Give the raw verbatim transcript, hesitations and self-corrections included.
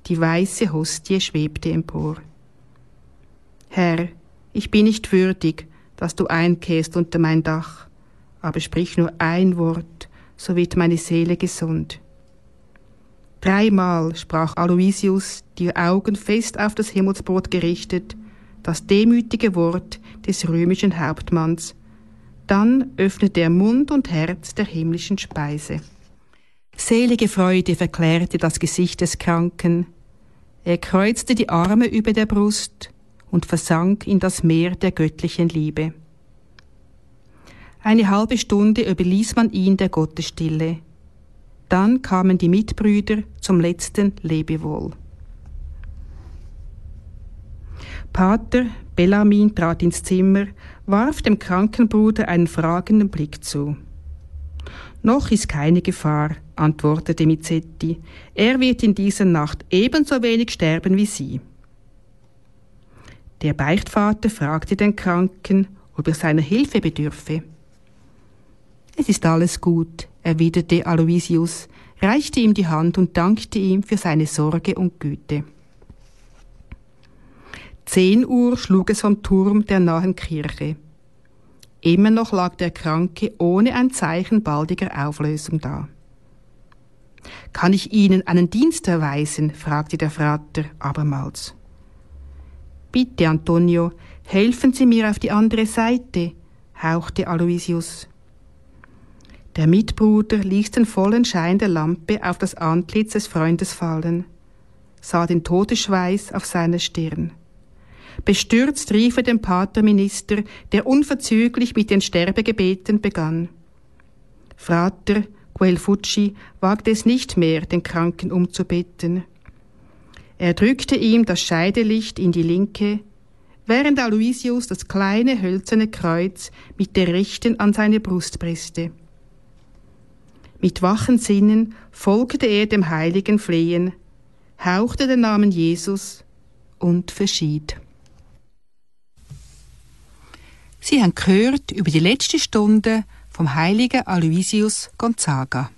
die weiße Hostie schwebte empor. Herr, ich bin nicht würdig, dass du einkehrst unter mein Dach, aber sprich nur ein Wort, so wird meine Seele gesund. Dreimal sprach Aloysius, die Augen fest auf das Himmelsbrot gerichtet, das demütige Wort des römischen Hauptmanns. Dann öffnete er Mund und Herz der himmlischen Speise. Selige Freude verklärte das Gesicht des Kranken. Er kreuzte die Arme über der Brust und versank in das Meer der göttlichen Liebe. Eine halbe Stunde überließ man ihn der Gottesstille. Dann kamen die Mitbrüder zum letzten Lebewohl. Pater Bellarmin trat ins Zimmer, warf dem kranken Bruder einen fragenden Blick zu. »Noch ist keine Gefahr«, antwortete Mizetti. »Er wird in dieser Nacht ebenso wenig sterben wie Sie.« Der Beichtvater fragte den Kranken, ob er seiner Hilfe bedürfe. »Es ist alles gut«, erwiderte Aloysius, reichte ihm die Hand und dankte ihm für seine Sorge und Güte. Zehn Uhr schlug es vom Turm der nahen Kirche. Immer noch lag der Kranke ohne ein Zeichen baldiger Auflösung da. »Kann ich Ihnen einen Dienst erweisen?« fragte der Frater abermals. »Bitte, Antonio, helfen Sie mir auf die andere Seite«, hauchte Aloysius. Der Mitbruder ließ den vollen Schein der Lampe auf das Antlitz des Freundes fallen, sah den Todesschweiß auf seiner Stirn. Bestürzt rief er den Paterminister, der unverzüglich mit den Sterbegebeten begann. Frater Guelfucci wagte es nicht mehr, den Kranken umzubetten. Er drückte ihm das Scheidelicht in die Linke, während Aloysius das kleine hölzerne Kreuz mit der rechten an seine Brust presste. Mit wachen Sinnen folgte er dem heiligen Flehen, hauchte den Namen Jesus und verschied. Sie haben gehört über die letzte Stunde vom heiligen Aloysius Gonzaga.